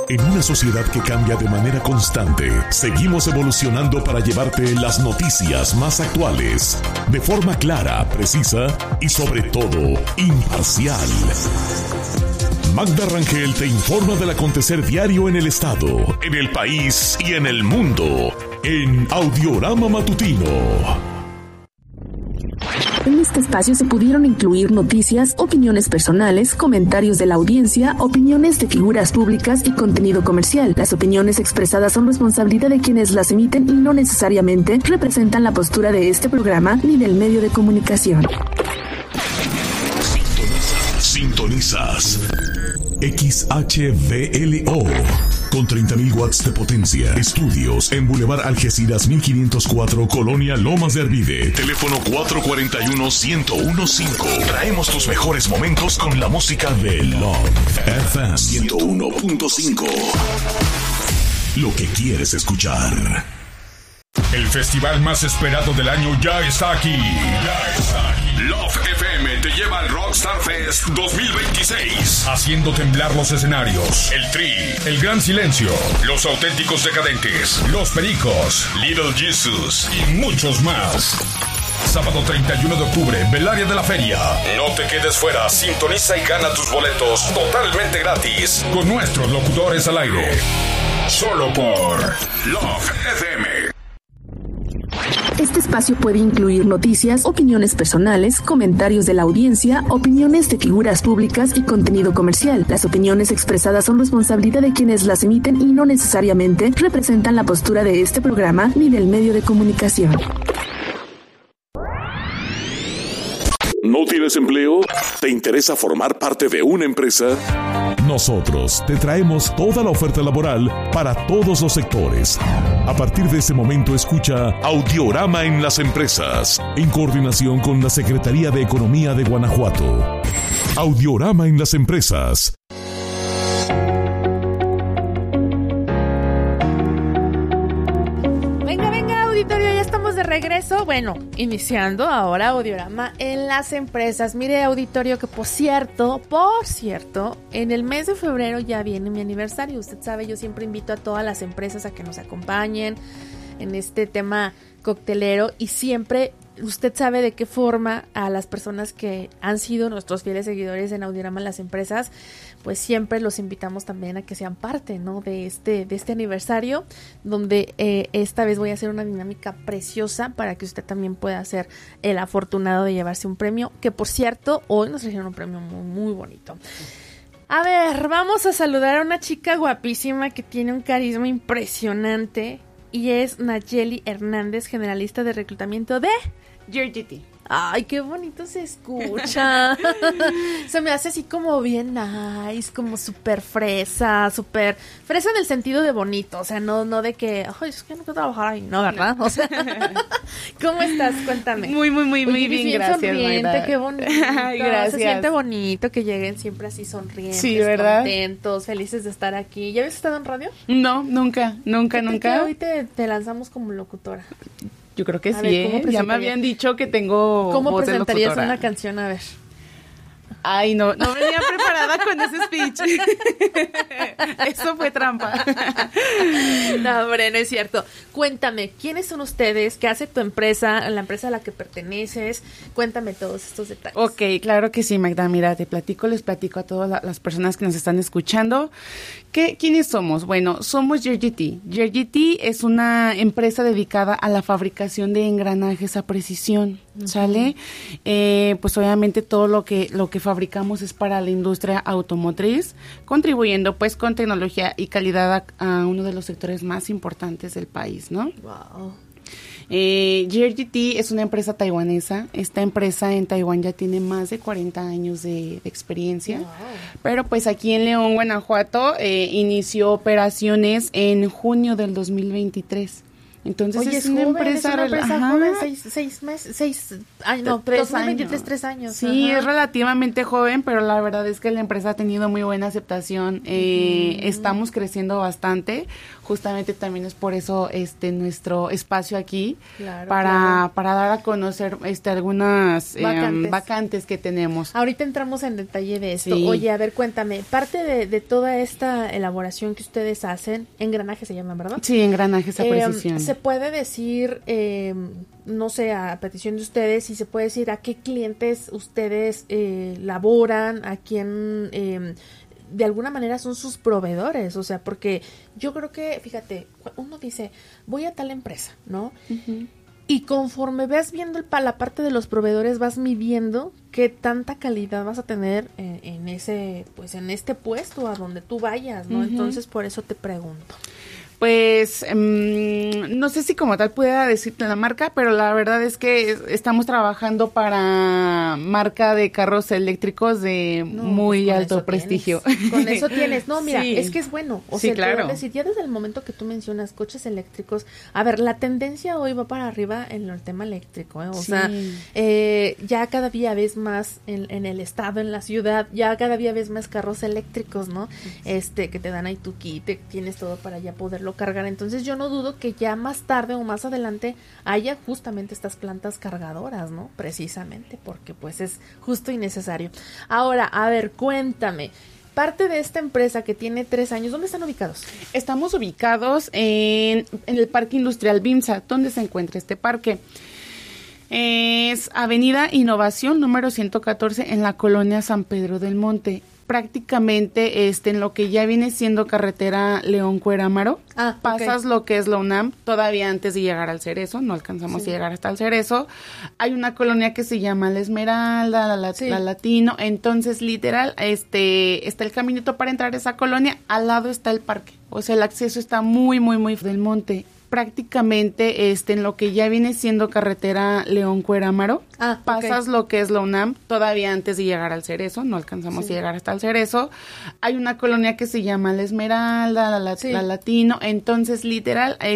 En una sociedad que cambia de manera constante, seguimos evolucionando para llevarte las noticias más actuales, de forma clara, precisa y sobre todo, imparcial. Magda Rangel te informa del acontecer diario en el estado, en el país y en el mundo, en Audiorama Matutino. En este espacio se pudieron incluir noticias, opiniones personales, comentarios de la audiencia, opiniones de figuras públicas y contenido comercial. Las opiniones expresadas son responsabilidad de quienes las emiten y no necesariamente representan la postura de este programa ni del medio de comunicación. Sintonizas XHVLO con 30.000 watts de potencia. Estudios en Boulevard Algeciras 1504, Colonia Lomas de Arvide. Teléfono 441-1015. Traemos tus mejores momentos con la música de Love FM 101.5. Lo que quieres escuchar. El festival más esperado del año ya está aquí. Love FM te lleva al Rockstar Fest 2026, haciendo temblar los escenarios. El Tri, El Gran Silencio, Los Auténticos Decadentes, Los Pericos, Little Jesus y muchos más. Sábado 31 de octubre, Belaria de la Feria. No te quedes fuera, sintoniza y gana tus boletos totalmente gratis con nuestros locutores al aire. Solo por Love FM. Este espacio puede incluir noticias, opiniones personales, comentarios de la audiencia, opiniones de figuras públicas y contenido comercial. Las opiniones expresadas son responsabilidad de quienes las emiten y no necesariamente representan la postura de este programa ni del medio de comunicación. ¿No tienes empleo? ¿Te interesa formar parte de una empresa? Nosotros te traemos toda la oferta laboral para todos los sectores. A partir de ese momento escucha Audiorama en las empresas, en coordinación con la Secretaría de Economía de Guanajuato. Audiorama en las empresas. De regreso, bueno, iniciando ahora Audiorama en las empresas. Mire, auditorio, que por cierto, en el mes de febrero ya viene mi aniversario. Usted sabe, yo siempre invito a todas las empresas a que nos acompañen en este tema coctelero y siempre usted sabe de qué forma a las personas que han sido nuestros fieles seguidores en Audiorama en las empresas, pues siempre los invitamos también a que sean parte, ¿no? de este aniversario, donde esta vez voy a hacer una dinámica preciosa para que usted también pueda ser el afortunado de llevarse un premio, que por cierto, hoy nos trajeron un premio muy, muy bonito. A ver, vamos a saludar a una chica guapísima que tiene un carisma impresionante y es Nayeli Hernández, generalista de reclutamiento de GRGT. Ay, qué bonito se escucha. Se me hace así como bien nice, como súper fresa en el sentido de bonito, o sea, no de que, ay, es que no quiero trabajar ahí, no, ¿verdad? O sea, ¿cómo estás? Cuéntame. Muy bien, gracias, sonriente, qué bonito. Ay, gracias. Se siente bonito que lleguen siempre así sonrientes, sí, ¿verdad? Contentos, felices de estar aquí. ¿Ya habías estado en radio? No, nunca. Que hoy te lanzamos como locutora. Yo creo que sí, ya me habían dicho que tengo ¿Cómo voz de presentarías locutora? una canción? A ver. Ay, no venía preparada con ese speech. Eso fue trampa. No, hombre, no es cierto. Cuéntame, ¿quiénes son ustedes? ¿Qué hace tu empresa? ¿La empresa a la que perteneces? Cuéntame todos estos detalles. Ok, claro que sí, Magda. Mira, les platico a todas las personas que nos están escuchando. ¿Quiénes somos? Bueno, somos GRGT. GRGT es una empresa dedicada a la fabricación de engranajes a precisión, ¿sale? Pues obviamente todo lo que fabricamos es para la industria automotriz, contribuyendo pues con tecnología y calidad a uno de los sectores más importantes del país, ¿no? Wow. GRGT es una empresa taiwanesa. Esta empresa en Taiwán ya tiene más de 40 años de experiencia. Wow. Pero pues aquí en León, Guanajuato, inició operaciones en junio del 2023. Entonces Oye, es una empresa joven, 6 meses, 3 años. 3 años. Sí, es relativamente joven, pero la verdad es que la empresa ha tenido muy buena aceptación. Estamos creciendo bastante. Justamente también es por eso nuestro espacio aquí, para dar a conocer algunas vacantes que tenemos. Ahorita entramos en detalle de esto. Sí. Oye, a ver, cuéntame, parte de toda esta elaboración que ustedes hacen, engranajes se llaman, ¿verdad? Sí, engranajes a precisión. Se puede decir, no sé, a petición de ustedes, si se puede decir a qué clientes ustedes laboran, a quién de alguna manera son sus proveedores, o sea, porque yo creo que, fíjate, uno dice, voy a tal empresa, ¿no? Uh-huh. Y conforme vas viendo la parte de los proveedores, vas midiendo qué tanta calidad vas a tener en este puesto a donde tú vayas, ¿no? Uh-huh. Entonces, por eso te pregunto. Pues no sé si como tal pudiera decirte la marca, pero la verdad es que estamos trabajando para marca de carros eléctricos de muy alto prestigio. Con eso tienes. No, mira, sí. Es que es bueno. O sea, claro. Te voy a decir, ya desde el momento que tú mencionas coches eléctricos, a ver, la tendencia hoy va para arriba en el tema eléctrico, ¿eh? O sea, ya cada día ves más en el estado, en la ciudad, ya cada día ves más carros eléctricos, ¿no? Que te dan ahí tu kit, tienes todo para ya poderlo cargar. Entonces yo no dudo que ya más tarde o más adelante haya justamente estas plantas cargadoras, ¿no? Precisamente porque pues es justo y necesario. Ahora, a ver, cuéntame, parte de esta empresa que tiene 3 años, ¿dónde están ubicados? Estamos ubicados en el Parque Industrial BIMSA. ¿Dónde se encuentra este parque? Es Avenida Innovación número 114 en la colonia San Pedro del Monte. Prácticamente en lo que ya viene siendo carretera León-Cuerámaro, pasas lo que es la UNAM, todavía antes de llegar al Cerezo, no alcanzamos a llegar hasta el Cerezo. Hay una colonia que se llama La Esmeralda, la Latino, entonces literal está el caminito para entrar a esa colonia, al lado está el parque, o sea el acceso está muy del monte. Prácticamente en lo que ya viene siendo carretera León-Cuerámaro, pasas lo que es la UNAM, todavía antes de llegar al Cerezo, no alcanzamos a llegar hasta el Cerezo. Hay una colonia que se llama La Esmeralda, la Latino, entonces literal